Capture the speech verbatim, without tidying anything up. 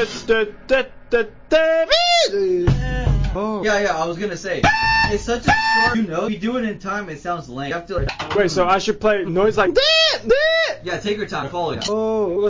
Oh. Yeah, yeah, I was gonna say. It's such a short, you know, if you do it in time, it sounds lame. You have to like... Wait, so I should play noise like... Yeah, take your time, follow it. Oh.